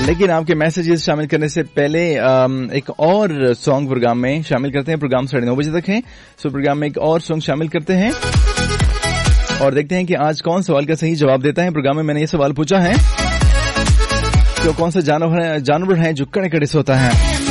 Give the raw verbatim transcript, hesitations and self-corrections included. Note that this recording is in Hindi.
लेकिन आपके मैसेजेस शामिल करने से पहले एक और सॉन्ग प्रोग्राम में शामिल करते हैं। प्रोग्राम साढ़े नौ बजे तक है, सो प्रोग्राम में एक और सॉन्ग शामिल करते हैं और देखते हैं कि आज कौन सवाल का सही जवाब देता है। प्रोग्राम में मैंने ये सवाल पूछा है कि कौन सा जानवर है जानवर है जो कड़े कड़े सोता है।